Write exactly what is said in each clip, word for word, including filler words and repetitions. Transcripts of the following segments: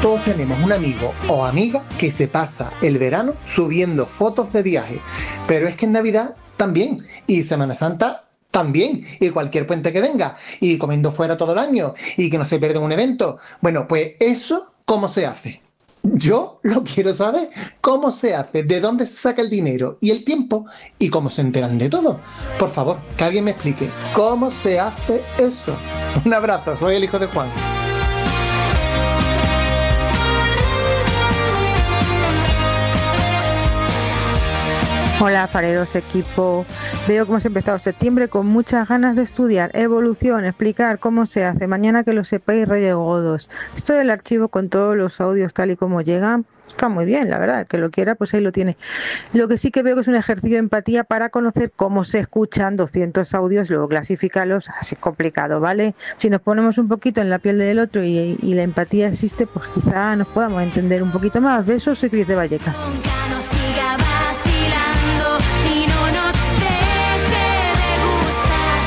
todos tenemos un amigo o amiga que se pasa el verano subiendo fotos de viaje, pero es que en Navidad también, y Semana Santa también, y cualquier puente que venga, y comiendo fuera todo el año, y que no se pierda un evento. Bueno, pues eso, ¿cómo se hace? Yo lo quiero saber, cómo se hace, de dónde se saca el dinero y el tiempo, y cómo se enteran de todo. Por favor, que alguien me explique cómo se hace eso. Un abrazo, soy el hijo de Juan. Hola, fareros equipo. Veo que hemos empezado septiembre con muchas ganas de estudiar evolución, explicar cómo se hace. Mañana que lo sepáis, Reyes Godos. Esto del archivo con todos los audios tal y como llegan, está muy bien, la verdad. El que lo quiera, pues ahí lo tiene. Lo que sí que veo que es un ejercicio de empatía para conocer cómo se escuchan doscientos audios, luego clasificarlos, así es complicado, ¿vale? Si nos ponemos un poquito en la piel del otro y, y la empatía existe, pues quizá nos podamos entender un poquito más. Besos, soy Cris de Vallecas. Y no nos deje de gustar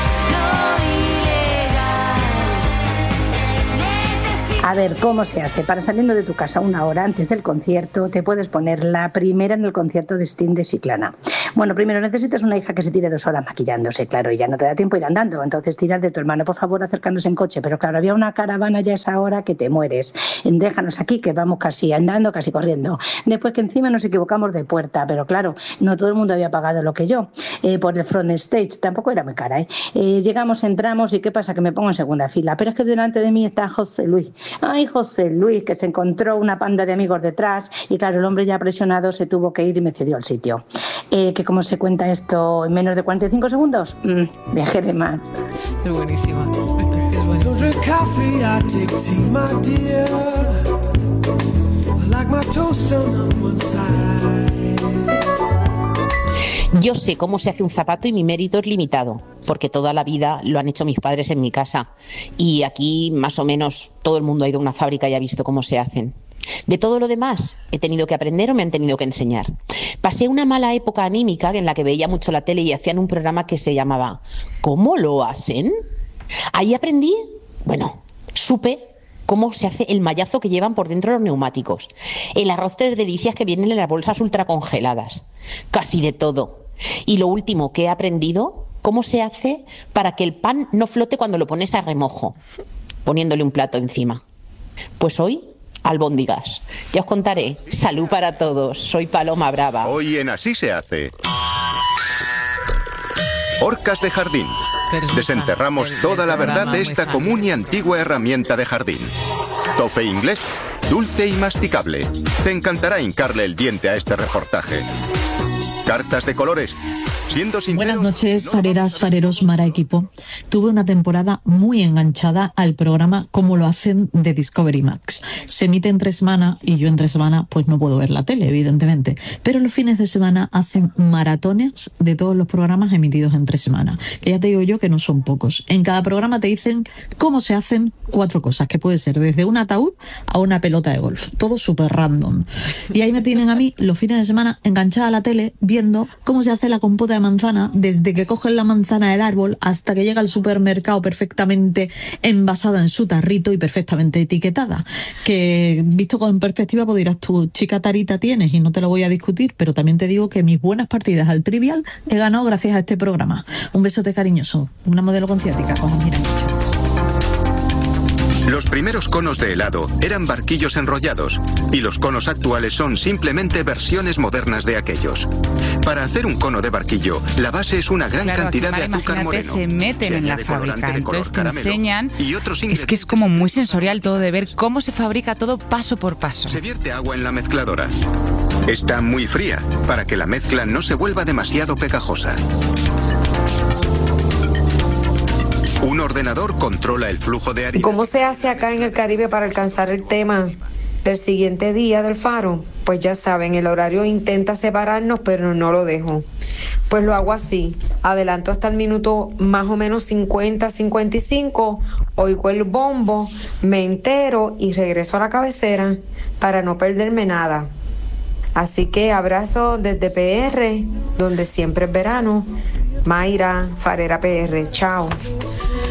lo ilegal. A ver, ¿cómo se hace? Para saliendo de tu casa una hora antes del concierto, te puedes poner la primera en el concierto de Sting de Chiclana. Bueno, primero necesitas una hija que se tire dos horas maquillándose, claro, y ya no te da tiempo ir andando, entonces tiras de tu hermano, por favor, acercándose en coche, pero claro, había una caravana ya a esa hora que te mueres. Déjanos aquí, que vamos casi andando, casi corriendo. Después que encima nos equivocamos de puerta, pero claro, no todo el mundo había pagado lo que yo, eh, por el front stage, tampoco era muy cara, ¿eh? Eh, llegamos, entramos, y ¿qué pasa? Que me pongo en segunda fila, pero es que delante de mí está José Luis. Ay, José Luis, que se encontró una panda de amigos detrás, y claro, el hombre ya presionado se tuvo que ir y me cedió el sitio. Eh, que ¿cómo se cuenta esto en menos de cuarenta y cinco segundos? Mm, viaje de más. Es buenísima. Es buenísima. Yo sé cómo se hace un zapato y mi mérito es limitado, porque toda la vida lo han hecho mis padres en mi casa. Y aquí más o menos todo el mundo ha ido a una fábrica y ha visto cómo se hacen. De todo lo demás he tenido que aprender o me han tenido que enseñar. Pasé una mala época anímica en la que veía mucho la tele y hacían un programa que se llamaba ¿Cómo lo hacen? Ahí aprendí, bueno, supe cómo se hace el mallazo que llevan por dentro los neumáticos, el arroz tres delicias que vienen en las bolsas ultracongeladas, casi de todo. Y lo último que he aprendido, cómo se hace para que el pan no flote cuando lo pones a remojo, poniéndole un plato encima. Pues hoy, albóndigas. Ya os contaré. Salud para todos. Soy Paloma Brava. Hoy en Así se hace. Orcas de jardín. Desenterramos toda la verdad de esta común y antigua herramienta de jardín. Tofe inglés, dulce y masticable. Te encantará hincarle el diente a este reportaje. Cartas de colores. Siendo sincero, buenas noches, fareras, fareros, Mara equipo. Tuve una temporada muy enganchada al programa Cómo lo hacen de Discovery Max. Se emite entre semana y yo entre semana pues no puedo ver la tele, evidentemente. Pero los fines de semana hacen maratones de todos los programas emitidos entre semana. Que ya te digo yo que no son pocos. En cada programa te dicen cómo se hacen cuatro cosas, que puede ser desde un ataúd a una pelota de golf. Todo súper random. Y ahí me tienen a mí los fines de semana enganchada a la tele viendo cómo se hace la compota de manzana, desde que cogen la manzana del árbol hasta que llega al supermercado perfectamente envasada en su tarrito y perfectamente etiquetada. Que visto con perspectiva pues dirás tú, chica tarita tienes, y no te lo voy a discutir, pero también te digo que mis buenas partidas al Trivial he ganado gracias a este programa. Un besote cariñoso, una modelo con ciática, como mira. Los primeros conos de helado eran barquillos enrollados y los conos actuales son simplemente versiones modernas de aquellos. Para hacer un cono de barquillo, la base es una gran claro, cantidad encima, de azúcar moreno. Se meten se en la fábrica, entonces te enseñan. Y otros es que es como muy sensorial todo de ver cómo se fabrica todo paso por paso. Se vierte agua en la mezcladora. Está muy fría para que la mezcla no se vuelva demasiado pegajosa. Un ordenador controla el flujo de harina. ¿Cómo se hace acá en el Caribe para alcanzar el tema del siguiente día del faro? Pues ya saben, el horario intenta separarnos, pero no lo dejo. Pues lo hago así. Adelanto hasta el minuto más o menos cincuenta, cincuenta y cinco, oigo el bombo, me entero y regreso a la cabecera para no perderme nada. Así que abrazo desde P R, donde siempre es verano. Mayra, Farera P R, chao.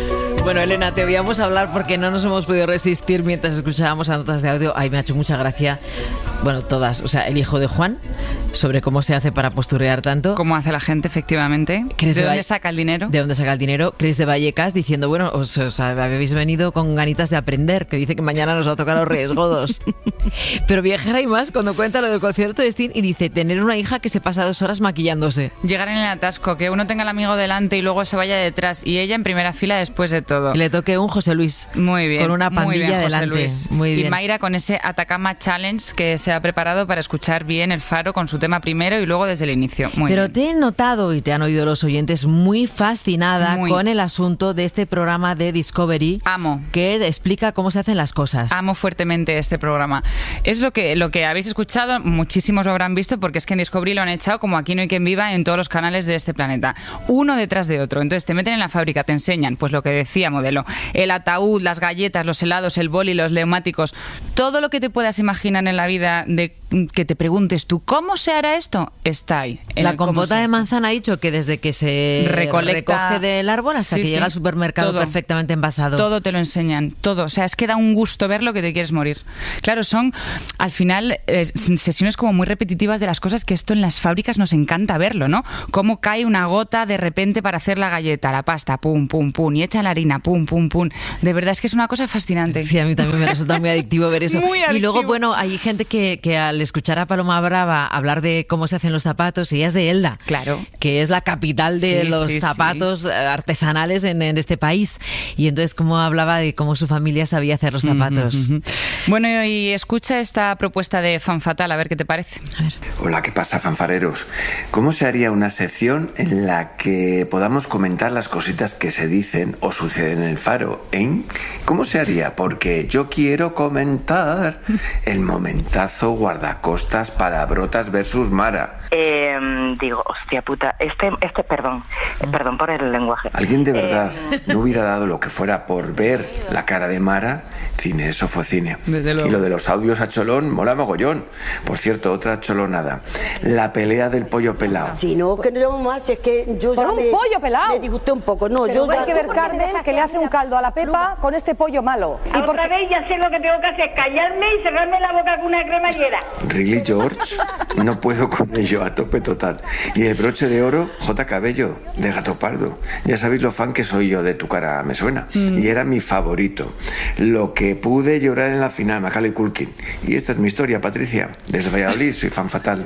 Bueno, Elena, te oíamos hablar porque no nos hemos podido resistir mientras escuchábamos las notas de audio. Ay, me ha hecho mucha gracia. Bueno, todas. O sea, el hijo de Juan, sobre cómo se hace para posturrear tanto. Cómo hace la gente, efectivamente. ¿De, de dónde Valle... saca el dinero? ¿De dónde saca el dinero? Cris de Vallecas diciendo, bueno, os, os habéis venido con ganitas de aprender, que dice que mañana nos va a tocar los Reyes Godos. Pero viajera y más cuando cuenta lo del concierto de Sting y dice, tener una hija que se pasa dos horas maquillándose. Llegar en el atasco, que uno tenga al amigo delante y luego se vaya detrás y ella en primera fila después de todo. Que le toque un José Luis. Muy bien. Con una pandilla muy bien, delante. José Luis. Muy bien. Y Mayra con ese Atacama Challenge que se ha preparado para escuchar bien el Faro con su tema primero y luego desde el inicio. Muy Pero bien. te he notado, y te han oído los oyentes, muy fascinada Muy. con el asunto de este programa de Discovery. Amo. Que explica cómo se hacen las cosas. Amo fuertemente este programa. Es lo que, lo que habéis escuchado, muchísimos lo habrán visto, porque es que en Discovery lo han echado como Aquí no hay quien viva en todos los canales de este planeta. Uno detrás de otro. Entonces te meten en la fábrica, te enseñan, pues lo que decía Modelo, el ataúd, las galletas, los helados, el boli, los neumáticos, todo lo que te puedas imaginar en la vida de que te preguntes tú, ¿cómo se hará esto? Está ahí. La compota de manzana ha dicho que desde que se recolecta, recoge del árbol hasta sí, que sí, llega al supermercado todo, perfectamente envasado. Todo te lo enseñan, todo. O sea, es que da un gusto verlo que te quieres morir. Claro, son al final eh, sesiones como muy repetitivas de las cosas que esto en las fábricas nos encanta verlo, ¿no? Cómo cae una gota de repente para hacer la galleta, la pasta, pum, pum, pum, y echa la harina, pum, pum, pum. De verdad es que es una cosa fascinante. Sí, a mí también me resulta muy adictivo ver eso. Muy adictivo. Y luego, bueno, hay gente que, que al escuchar a Paloma Brava hablar de cómo se hacen los zapatos, ella es de Elda, claro, que es la capital de sí, los sí, zapatos sí. artesanales en, en este país. Y entonces, cómo hablaba de cómo su familia sabía hacer los zapatos. Uh-huh, uh-huh. Bueno, y escucha esta propuesta de Fan Fatal, a ver qué te parece. A ver. Hola, ¿qué pasa, fanfareros? ¿Cómo se haría una sección en la que podamos comentar las cositas que se dicen o suceden en el Faro, eh? ¿Cómo se haría? Porque yo quiero comentar el momentazo guardacostas palabrotas versus Mara. Eh, digo, hostia puta, este, este, perdón, perdón por el lenguaje. ¿Alguien de verdad eh... no hubiera dado lo que fuera por ver la cara de Mara? Cine, eso fue cine. Desde luego. Y lo de los audios a cholón, mola mogollón. Por cierto, otra cholonada. La pelea del pollo pelado. Si no, que no llamo más, es que yo ¿Por ya un me, pollo pelado? me disgusté un poco. No, Pero yo hay ya... que ver Carmen que le hace un caldo a la Pepa con este pollo malo. ¿Y otra vez ya sé lo que tengo que hacer? Callarme y cerrarme la boca con una cremallera. Wrigley George, no puedo con ello, a tope total. Y el broche de oro, J. Cabello, de Gato Pardo. Ya sabéis lo fan que soy yo de Tu cara me suena. Mm. Y era mi favorito. Lo que pude llorar en la final, Macaulay Culkin. Y esta es mi historia, Patricia. Desde Valladolid, soy fan fatal.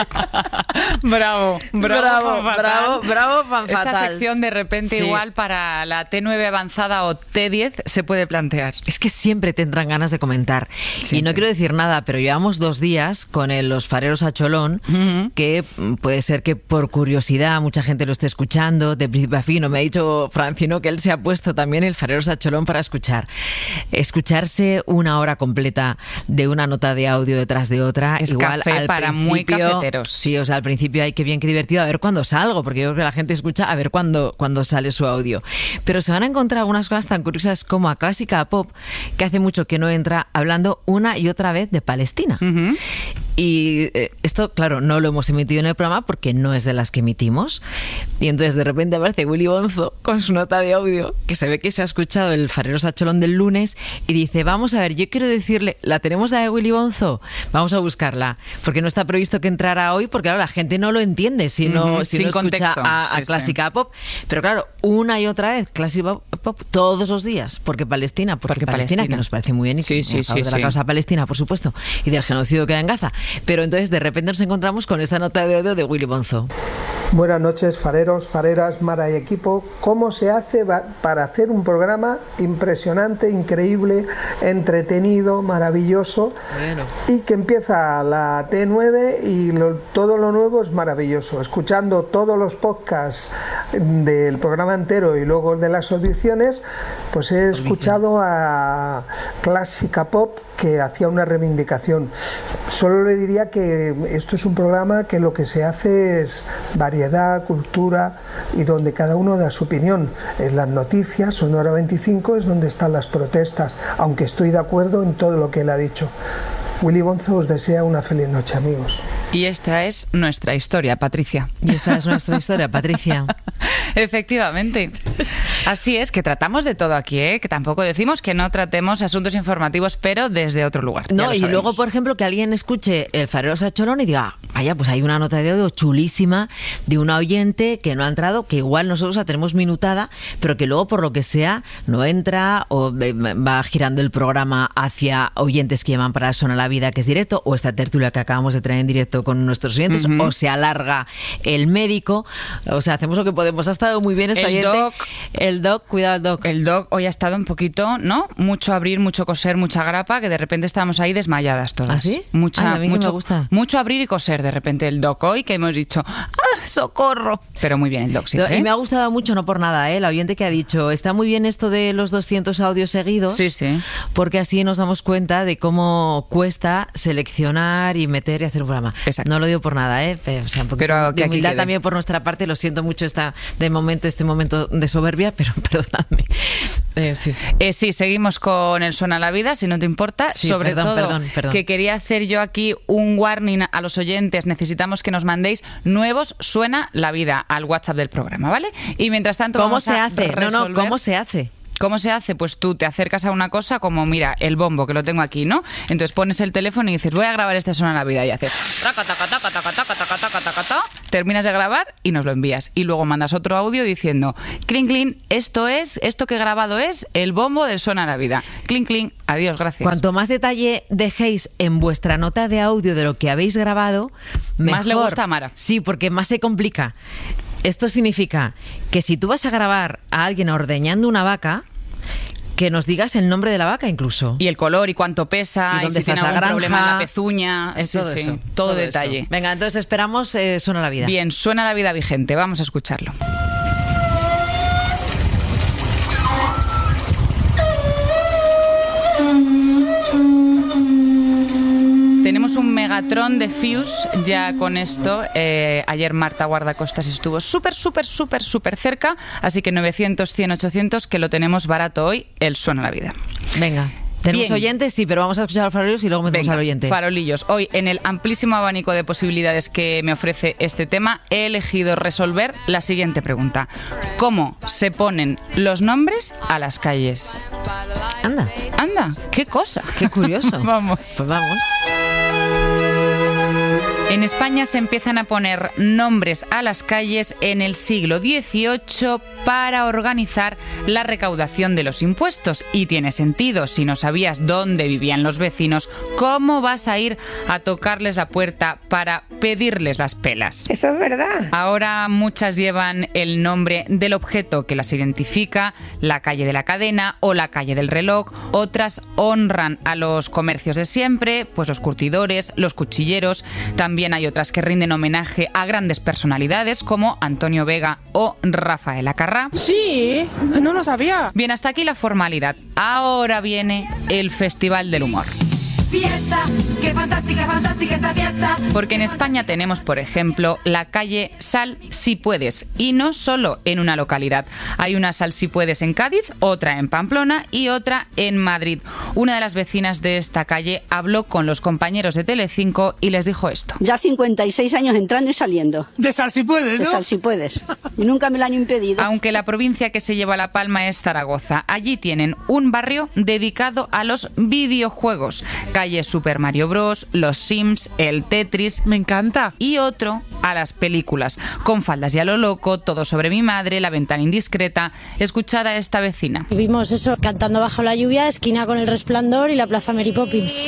Bravo, bravo, bravo, fan bravo, bravo, fan fatal. Esta sección de repente sí. igual para la T nueve avanzada o T diez se puede plantear. Es que siempre tendrán ganas de comentar. Siempre. Y no quiero decir nada, pero llevamos dos días con el, los fareros a cholón, uh-huh. que puede ser que por curiosidad mucha gente lo esté escuchando. De principio a fin, no me ha dicho Francino que él se ha puesto también el fareros a cholón para escuchar. Escucharse una hora completa de una nota de audio detrás de otra, es igual café al para muy cafeteros. Sí, o sea, al principio hay que bien que divertido a ver cuándo salgo, porque yo creo que la gente escucha a ver cuándo, cuándo sale su audio. Pero se van a encontrar algunas cosas tan curiosas como a Clásica Pop, que hace mucho que no entra, hablando una y otra vez de Palestina. Uh-huh. Y eh, esto, claro, no lo hemos emitido en el programa porque no es de las que emitimos. Y entonces de repente aparece Willy Bonzo con su nota de audio, que se ve que se ha escuchado el Fareros a Cholón del lunes, y dice, vamos a ver, yo quiero decirle, ¿la tenemos la de Willy Bonzo? Vamos a buscarla, porque no está previsto que entrara hoy, porque claro, la gente no lo entiende si no, uh-huh. si no escucha a, a sí, Clásica sí. Pop. Pero claro, una y otra vez, Clásica Pop todos los días, porque Palestina, porque, porque Palestina, Palestina, que nos parece muy bien, y sí, sí, a favor sí, de la sí. causa palestina, por supuesto, y del genocidio que hay en Gaza. Pero entonces de repente nos encontramos con esta nota de audio de Willy Bonzo. Buenas noches, fareros, fareras, Mara y equipo. ¿Cómo se hace para hacer un programa impresionante, increíble, entretenido, maravilloso? Bueno. Y que empieza la T nueve y lo, todo lo nuevo es maravilloso. Escuchando todos los podcasts del programa entero y luego el de las audiciones, pues he escuchado a Clásica Pop, que hacía una reivindicación. Solo le diría que esto es un programa que lo que se hace es variedad, cultura, y donde cada uno da su opinión. En las noticias, Sonora veinticinco, es donde están las protestas, aunque estoy de acuerdo en todo lo que él ha dicho. Willy Bonzo os desea una feliz noche, amigos. Y esta es nuestra historia, Patricia. Y esta es nuestra historia, Patricia. Efectivamente. Así es, que tratamos de todo aquí, ¿eh? Que tampoco decimos que no tratemos asuntos informativos, pero desde otro lugar. No, y luego, por ejemplo, que alguien escuche el Farero Sacholón y diga, vaya, pues hay una nota de audio chulísima de una oyente que no ha entrado, que igual nosotros la tenemos minutada, pero que luego, por lo que sea, no entra o va girando el programa hacia oyentes que llaman para Suena la Vida, que es directo, o esta tertulia que acabamos de traer en directo con nuestros oyentes, uh-huh. o se alarga el médico. O sea, hacemos lo que podemos. Ha estado muy bien esta el oyente. Doc, el doc, cuidado el doc. El doc hoy ha estado un poquito, ¿no? Mucho abrir, mucho coser, mucha grapa, que de repente estábamos ahí desmayadas todas. ¿Ah, sí? Mucha, Ay, a mí mucho, que me gusta. Mucho abrir y coser de repente el doc hoy, que hemos dicho, ¡ah, socorro! Pero muy bien el doc siempre, ¿eh? Y me ha gustado mucho, no por nada, ¿eh? La oyente que ha dicho, está muy bien esto de los doscientos audios seguidos. Sí, sí. Porque así nos damos cuenta de cómo cuesta seleccionar y meter y hacer un programa. Exacto. No lo digo por nada, ¿eh? O sea, un poquito pero de humildad también por nuestra parte. Lo siento mucho esta, de momento, este momento de soberbia, pero perdonadme. Eh, sí. Eh, sí, seguimos con el Suena la Vida, si no te importa. Sí, Sobre perdón, todo, perdón, perdón. que quería hacer yo aquí un warning a los oyentes. Necesitamos que nos mandéis nuevos Suena la Vida al WhatsApp del programa, ¿vale? Y mientras tanto, ¿cómo vamos se a hace? resolver... No, no, ¿cómo se hace? ¿Cómo se hace? Pues tú te acercas a una cosa como, mira, el bombo, que lo tengo aquí, ¿no? Entonces pones el teléfono y dices, voy a grabar este Suena la Vida, y haces taca, taca, taca, taca, taca, taca, taca, taca, taca, terminas de grabar y nos lo envías. Y luego mandas otro audio diciendo, clink, clink, esto es, esto que he grabado es el bombo del Suena la Vida. Clink, clink, adiós, gracias. Cuanto más detalle dejéis en vuestra nota de audio de lo que habéis grabado, mejor. Más le gusta a Mara. Sí, porque más se complica. Esto significa que si tú vas a grabar a alguien ordeñando una vaca, que nos digas el nombre de la vaca incluso. Y el color, y cuánto pesa, y, y si tiene algún granja, problema en la pezuña. Es sí, todo sí, eso. todo, todo detalle. Eso. Venga, entonces esperamos eh, Suena la Vida. Bien, Suena la Vida vigente. Vamos a escucharlo. Tenemos un megatron de Fuse ya con esto. Eh, ayer Marta Guardacostas estuvo súper, súper, súper, súper cerca. Así que novecientos, cien, ochocientos, que lo tenemos barato hoy, el Suena la Vida. Venga. Tenemos Bien. oyentes, sí, pero vamos a escuchar a los farolillos y luego metemos Venga, al oyente. Farolillos. Hoy, en el amplísimo abanico de posibilidades que me ofrece este tema, he elegido resolver la siguiente pregunta. ¿Cómo se ponen los nombres a las calles? Anda. Anda, qué cosa. Qué curioso. Vamos. Pues vamos. En España se empiezan a poner nombres a las calles en el siglo dieciocho para organizar la recaudación de los impuestos. Y tiene sentido, si no sabías dónde vivían los vecinos, ¿cómo vas a ir a tocarles la puerta para pedirles las pelas? Eso es verdad. Ahora muchas llevan el nombre del objeto que las identifica, la calle de la cadena o la calle del reloj. Otras honran a los comercios de siempre, pues los curtidores, los cuchilleros. También hay otras que rinden homenaje a grandes personalidades como Antonio Vega o Rafael Acarrá. Sí, no lo sabía. Bien, hasta aquí la formalidad. Ahora viene el Festival del Humor. Fiesta, qué fantástica, fantástica esta fiesta. Porque en España tenemos, por ejemplo, la calle Sal Si Puedes, y no solo en una localidad. Hay una Sal Si Puedes en Cádiz, otra en Pamplona y otra en Madrid. Una de las vecinas de esta calle habló con los compañeros de Telecinco y les dijo esto. Ya cincuenta y seis años entrando y saliendo. De Sal Si Puedes, ¿no? De Sal Si Puedes. Y nunca me lo han impedido. Aunque la provincia que se lleva la palma es Zaragoza, allí tienen un barrio dedicado a los videojuegos. Calle Super Mario Bros, los Sims, el Tetris. Me encanta. Y otro a las películas. Con faldas y a lo loco, Todo sobre mi madre, La ventana indiscreta. Escuchad a esta vecina. Y vimos eso, Cantando bajo la lluvia, Esquina con el resplandor y la Plaza Mary Poppins.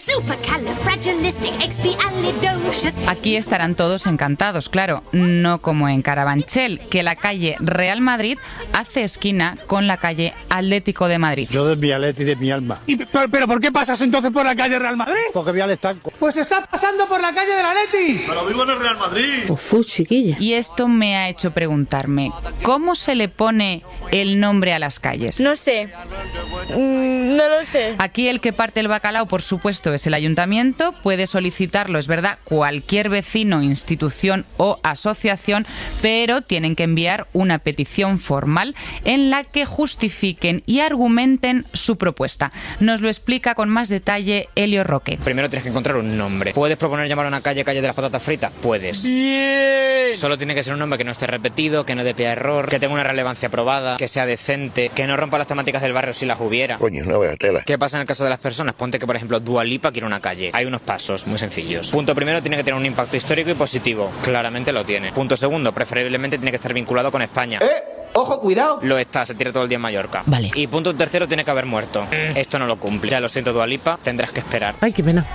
Aquí estarán todos encantados, claro, no como en Carabanchel, que la calle Real Madrid hace esquina con la calle Atlético de Madrid. Yo de mi Atleti de mi alma. ¿Y, pero, pero ¿por qué pasas entonces por la calle Real Madrid? Porque voy al estanco. Pues estás pasando por la calle del Atleti. Pero vivo en el Real Madrid. Ufú, chiquilla. Y esto me ha hecho preguntarme, ¿cómo se le pone el nombre a las calles? No sé. Mm, no lo sé. Aquí el que parte el bacalao, por supuesto, es el ayuntamiento. Puede solicitarlo, es verdad, cualquier vecino, institución o asociación, pero tienen que enviar una petición formal en la que justifiquen y argumenten su propuesta. Nos lo explica con más detalle Elio Roque. Primero tienes que encontrar un nombre. ¿Puedes proponer llamar a una calle calle de las patatas fritas? Puedes. Bien. Solo tiene que ser un nombre que no esté repetido, que no dé pie a error, que tenga una relevancia probada, que sea decente, que no rompa las temáticas del barrio si las hubiera. Coño, no vea tela. ¿Qué pasa en el caso de las personas? Ponte que, por ejemplo, Dua Lipa quiere una calle. Hay unos pasos muy sencillos. Punto primero, tiene que tener un impacto histórico y positivo. Claramente lo tiene. Punto segundo, preferiblemente tiene que estar vinculado con España. ¡Eh! ¡Ojo, cuidado! Lo está, se tira todo el día en Mallorca. Vale. Y punto tercero, tiene que haber muerto. Mm. Esto no lo cumple. Ya lo siento, Dua Lipa, tendrás que esperar. Ay, qué pena.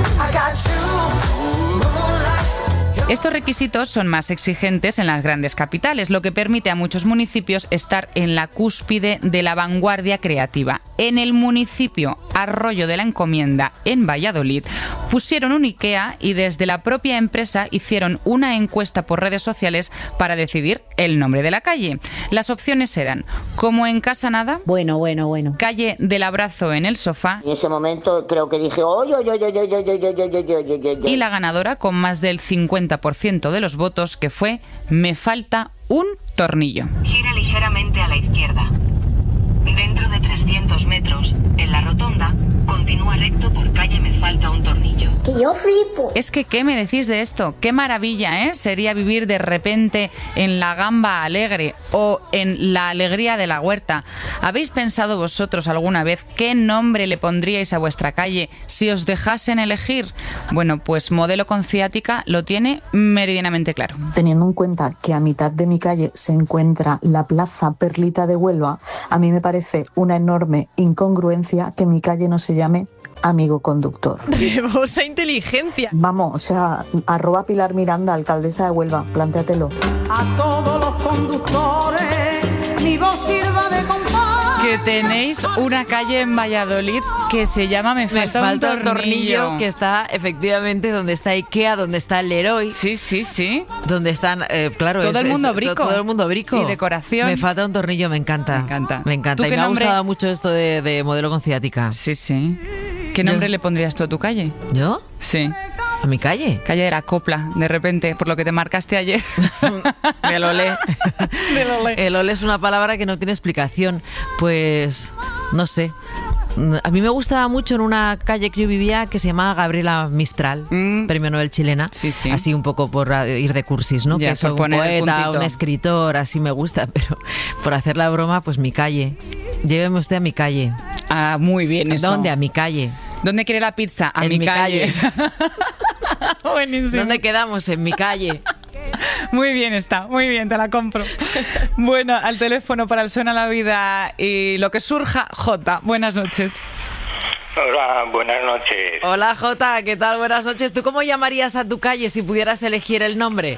Estos requisitos son más exigentes en las grandes capitales, lo que permite a muchos municipios estar en la cúspide de la vanguardia creativa. En el municipio Arroyo de la Encomienda, en Valladolid, pusieron un IKEA y desde la propia empresa hicieron una encuesta por redes sociales para decidir el nombre de la calle. Las opciones eran Como en casa nada, Bueno, bueno, bueno. Calle del abrazo en el sofá, En ese momento creo que dije, oye, oye, oye, oye, oye, oye, oye, oye, oye, oye, oye. y la ganadora con más del cincuenta por ciento de los votos, que fue Me falta un tornillo. Gira ligeramente a la izquierda. Dentro de trescientos metros, en la rotonda, continúa recto por calle Me falta un tornillo. Que yo flipo. Es que, ¿qué me decís de esto? Qué maravilla, ¿eh? Sería vivir de repente en la Gamba Alegre o en la Alegría de la Huerta. ¿Habéis pensado vosotros alguna vez qué nombre le pondríais a vuestra calle si os dejasen elegir? Bueno, pues Modelo con Ciática lo tiene meridianamente claro. Teniendo en cuenta que a mitad de mi calle se encuentra la Plaza Perlita de Huelva, a mí me parece una enorme incongruencia que mi calle no se llame Amigo Conductor. Esa inteligencia. Vamos, o sea, arroba Pilar Miranda, alcaldesa de Huelva, plantéatelo. A todos los conductores, mi voz sirva de compás. Que tenéis una calle en Valladolid que se llama Me falta, Me falta un un tornillo. tornillo, que está efectivamente donde está IKEA, donde está el Leroy. Sí, sí, sí. Donde están, eh, claro, Todo es- el mundo es- brico. Todo el mundo brico. Y decoración. Me falta un tornillo, me encanta. Me encanta. Me encanta. ¿Tú Y qué me ha nombre? gustado mucho esto de, de Modelo con Ciática. Sí, sí. ¿Qué nombre le pondrías tú a tu calle? ¿Yo? Sí. ¿A mi calle? Calle de la Copla, de repente, por lo que te marcaste ayer. Del olé. El olé es una palabra que no tiene explicación. Pues, no sé. A mí me gustaba mucho en una calle que yo vivía que se llamaba Gabriela Mistral, premio Nobel chilena. Sí, sí. Así un poco por uh, ir de cursis, ¿no? Ya, que soy por un poner el poeta, puntito. un escritor, así me gusta, pero por hacer la broma, pues mi calle. Lléveme usted a mi calle. Ah, muy bien eso. ¿Dónde? A mi calle. ¿Dónde quiere la pizza? A En mi, mi calle. Buenísimo. ¿Dónde quedamos? En mi calle. Muy bien está, muy bien, te la compro. Bueno, al teléfono para el Suena la Vida y lo que surja, Jota. Buenas noches. Hola, buenas noches. Hola Jota, ¿qué tal? Buenas noches. ¿Tú cómo llamarías a tu calle si pudieras elegir el nombre?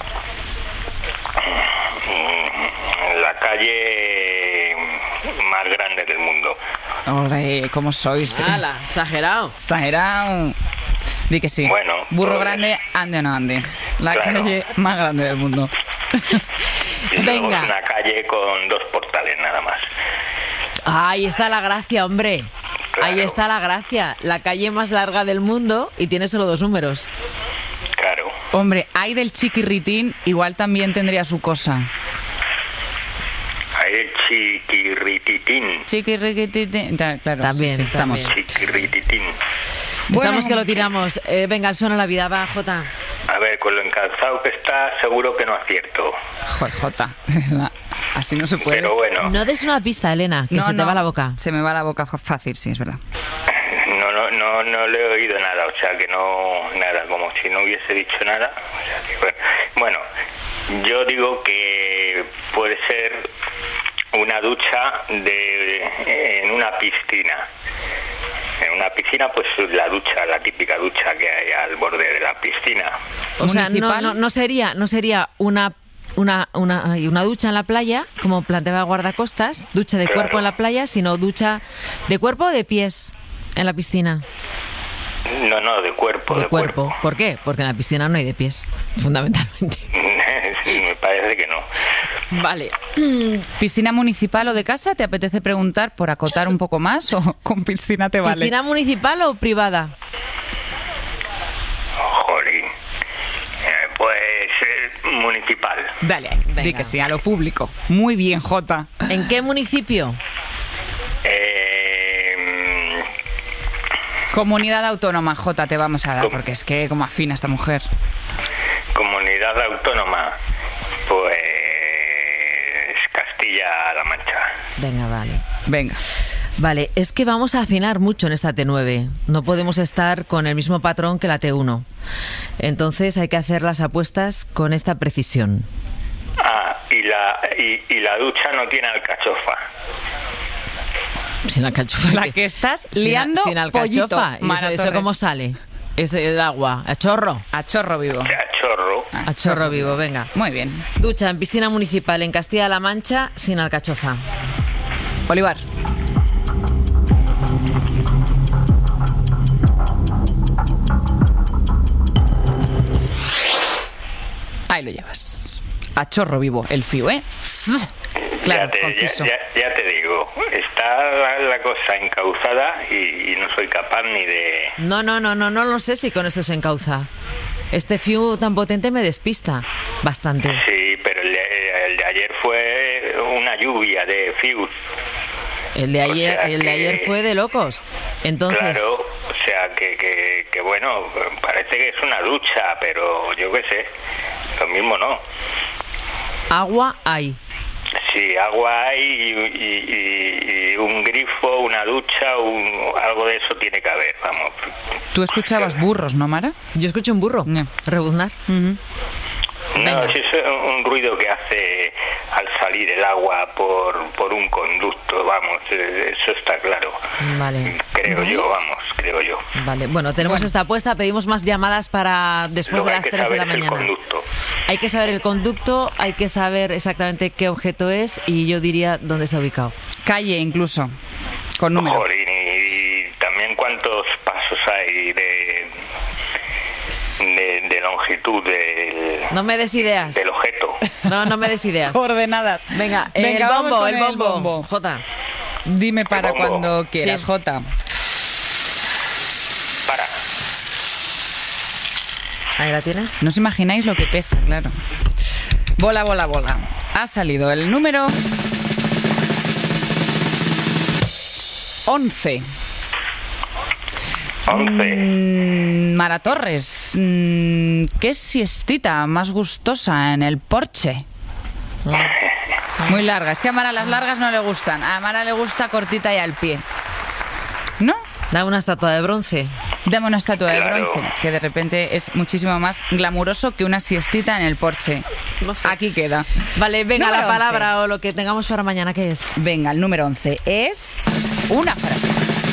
La calle más grande del mundo. Ole, ¿cómo sois? ¡Hala! Exagerado. Exagerado. Di que sí. Bueno, Burro pues- grande, ande o no ande. La Claro. calle más grande del mundo. Y luego Venga. es una calle con dos portales nada más. Ahí está la gracia, hombre. Ahí está la gracia. La calle más larga del mundo y tiene solo dos números. Claro. Hombre, hay del chiquirritín, igual también tendría su cosa. Hay el chiquirrititín. Chiquirritín, ya, claro. También, sí, sí, estamos. también. Chiquirrititín. Estamos que lo tiramos. Eh, venga, el Suena la Vida, va, Jota. A ver, con lo encalzado que está, seguro que no acierto. Joder, Jota, de verdad. Así no se puede. Pero bueno. No des una pista, Elena, que No, se te no, va la boca. Se me va la boca fácil, sí, es verdad. No, no, no, no le he oído nada, o sea que no, nada, como si no hubiese dicho nada. O sea que, bueno, bueno, yo digo que puede ser una ducha de en una piscina. En una piscina, pues la ducha, la típica ducha que hay al borde de la piscina. O sea, no, ¿Municipal? no, no sería, no sería una una, una, ay, una ducha en la playa, como planteaba Guardacostas, ducha de Claro. cuerpo en la playa, sino ducha de cuerpo o de pies en la piscina. No, no, de cuerpo, De de, cuerpo. ¿Por qué? Porque en la piscina no hay de pies, fundamentalmente. Sí, me parece que no. Vale. ¿Piscina municipal o de casa? ¿Te apetece preguntar por acotar un poco más o con piscina te vale? ¿Piscina municipal o privada? Jolín. Eh, pues eh, municipal. Dale, di Venga. que sí, a lo público. Muy bien, Jota. ¿En qué municipio? Eh, Comunidad autónoma, Jota, te vamos a dar, porque es que como afina esta mujer. comunidad comunidad autónoma, pues Castilla-La Mancha. Venga, vale. Venga. Vale, es que vamos a afinar mucho en esta T nueve. No podemos estar con el mismo patrón que la T uno. Entonces hay que hacer las apuestas con esta precisión. Ah, y la, y, y la ducha no tiene alcachofa. Sin alcachofa. La que estás liando sin, sin alcachofa. Pollito. ¿Y eso, eso cómo sale? Ese el agua. ¿A chorro? A chorro vivo. A chorro. A chorro vivo, venga. Muy bien. Ducha en piscina municipal en Castilla-La Mancha sin alcachofa. Olivar. Ahí lo llevas. A chorro vivo, el fío, ¿eh? Claro, ya, te, conciso. ya, ya, ya te digo, está la, la cosa encauzada y, y no soy capaz ni de... No, no, no, no, no lo sé si con esto se encauza. Este fiu tan potente me despista bastante. Sí, pero el de, el de ayer fue una lluvia de fius. El de ayer, el de ayer fue de locos. Entonces... Claro, o sea, que, que, que bueno, parece que es una ducha, pero yo qué sé, lo mismo no. Agua hay. Sí, agua hay y, y, y un grifo, una ducha, un, algo de eso tiene que haber, vamos. Tú escuchabas burros, ¿no, Mara? Yo escucho un burro no. rebuznar. Uh-huh. No, si es un ruido que hace al salir el agua por, por un conducto, vamos, eso está claro. Vale. Creo ¿Vale? yo, vamos, creo yo. Vale, bueno, tenemos bueno. esta apuesta, pedimos más llamadas para después de las tres de la mañana. El conducto. Hay que saber el conducto, hay que saber exactamente qué objeto es y yo diría dónde está ubicado. Calle incluso, con número. Joder, y, y también cuántos pasos hay de... De, de longitud del... No me des ideas. Del objeto. No, no me des ideas. Coordenadas. Venga, Venga, el bombo, el bombo. el bombo. Jota. Dime para cuando quieras, sí. Jota. Para. Ahí la tienes. No os imagináis lo que pesa, claro. Bola, bola, bola. Ha salido el número... once. once. Mm, Mara Torres, mm, ¿qué siestita más gustosa en el Porsche? Muy larga. Es que a Mara las largas no le gustan. A Mara le gusta cortita y al pie. ¿No? Dame una estatua de bronce. Dame una estatua claro. de bronce, que de repente es muchísimo más glamuroso que una siestita en el Porsche. No sé. Aquí queda. Vale, venga, Número la palabra once. o lo que tengamos para mañana, ¿qué es? Venga, el número once es una frase.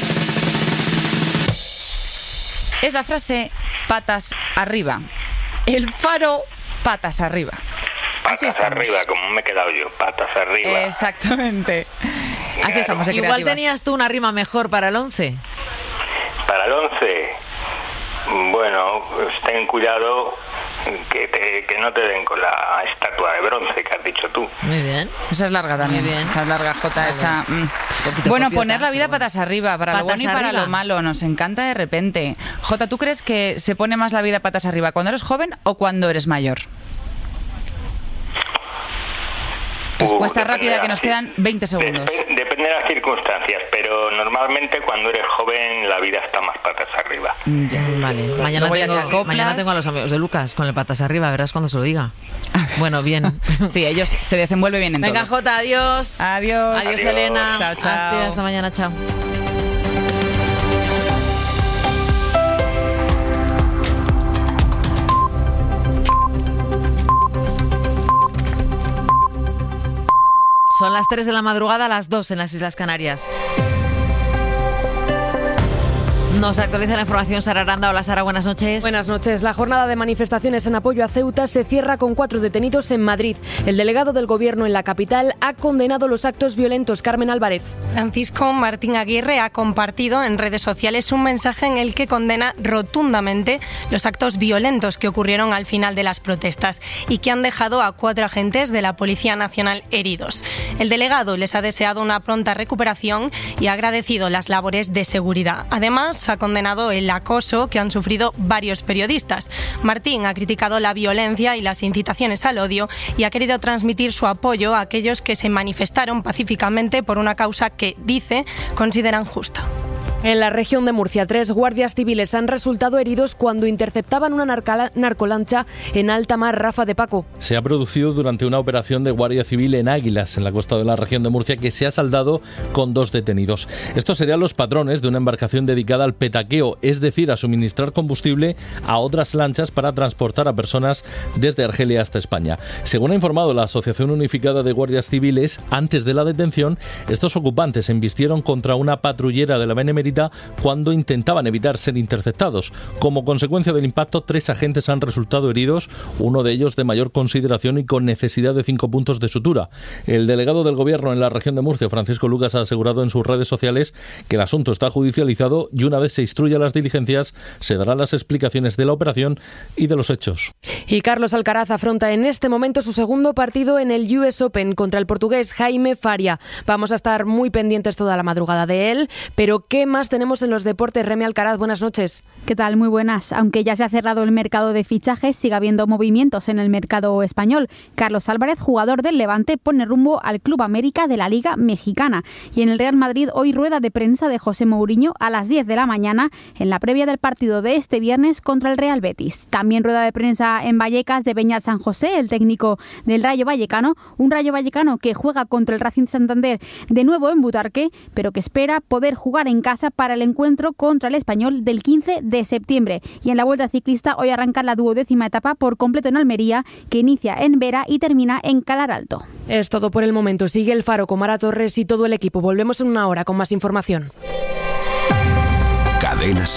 Es la frase patas arriba. El Faro patas arriba. Así patas estamos. arriba, como me he quedado yo, patas arriba. Exactamente. Claro. Así estamos, de Igual creativas. tenías tú una rima mejor para el once. Para el once, bueno, pues ten cuidado que, te, que no te den con la estatua de bronce que has dicho tú. Muy bien. Esa es larga también. Muy bien. Esa es larga, Jota. Vale. Esa. Mm. Poquito Bueno, copiota, poner la vida pero bueno. patas arriba, para Patas lo bueno y para arriba. lo malo. Nos encanta de repente. Jota, ¿tú crees que se pone más la vida patas arriba cuando eres joven o cuando eres mayor? Respuesta Uh, rápida, que nos de- quedan veinte segundos. Dep- depende de las circunstancias, pero normalmente cuando eres joven la vida está más patas arriba. Ya. Vale, mañana Luego ya te tengo, acoplas. mañana tengo a los amigos de Lucas con el patas arriba, verás cuando se lo diga. Bueno, bien. Sí, ellos se desenvuelven bien en Venga, todo. Jota, adiós. Adiós. Adiós, Adiós. Elena. Chao, chao. Hasta, hasta mañana, chao. Son las tres de la madrugada, las dos en las Islas Canarias. Nos actualiza la información Sara Aranda. Hola Sara, buenas noches. Buenas noches. La jornada de manifestaciones en apoyo a Ceuta se cierra con cuatro detenidos en Madrid. El delegado del Gobierno en la capital ha condenado los actos violentos. Carmen Álvarez. Francisco Martín Aguirre ha compartido en redes sociales un mensaje en el que condena rotundamente los actos violentos que ocurrieron al final de las protestas y que han dejado a cuatro agentes de la Policía Nacional heridos. El delegado les ha deseado una pronta recuperación y ha agradecido las labores de seguridad. Además, ha condenado el acoso que han sufrido varios periodistas. Martín ha criticado la violencia y las incitaciones al odio y ha querido transmitir su apoyo a aquellos que se manifestaron pacíficamente por una causa que, dice, consideran justa. En la región de Murcia, tres guardias civiles han resultado heridos cuando interceptaban una narcala- narcolancha en alta mar. Rafa de Paco. Se ha producido durante una operación de Guardia Civil en Águilas, en la costa de la región de Murcia, que se ha saldado con dos detenidos. Estos serían los patrones de una embarcación dedicada al petaqueo, es decir, a suministrar combustible a otras lanchas para transportar a personas desde Argelia hasta España. Según ha informado la Asociación Unificada de Guardias Civiles, antes de la detención, estos ocupantes embistieron contra una patrullera de la Benemérita cuando intentaban evitar ser interceptados. Como consecuencia del impacto, tres agentes han resultado heridos, uno de ellos de mayor consideración y con necesidad de cinco puntos de sutura. El delegado del Gobierno en la región de Murcia, Francisco Lucas, ha asegurado en sus redes sociales que el asunto está judicializado y una vez se instruya las diligencias, se darán las explicaciones de la operación y de los hechos. Y Carlos Alcaraz afronta en este momento su segundo partido en el U S Open contra el portugués Jaime Faria. Vamos a estar muy pendientes toda la madrugada de él, pero ¿qué más tenemos en los deportes? Remy Alcaraz, buenas noches. ¿Qué tal? Muy buenas. Aunque ya se ha cerrado el mercado de fichajes, sigue habiendo movimientos en el mercado español. Carlos Álvarez, jugador del Levante, pone rumbo al Club América de la Liga Mexicana. Y en el Real Madrid, hoy rueda de prensa de José Mourinho a las diez de la mañana, en la previa del partido de este viernes contra el Real Betis. También rueda de prensa en Vallecas de Beñat San José, el técnico del Rayo Vallecano. Un Rayo Vallecano que juega contra el Racing Santander de nuevo en Butarque, pero que espera poder jugar en casa para el encuentro contra el Español del quince de septiembre. Y en la Vuelta Ciclista hoy arranca la duodécima etapa por completo en Almería, que inicia en Vera y termina en Calar Alto. Es todo por el momento. Sigue el Faro con Mara Torres y todo el equipo. Volvemos en una hora con más información. Cadena